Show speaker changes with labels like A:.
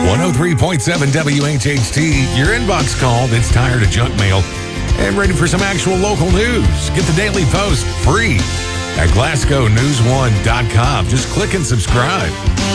A: 103.7 WHHT, your inbox call that's tired of junk mail and ready for some actual local news. Get the Daily Post free at GlasgowNews1.com. Just click and subscribe.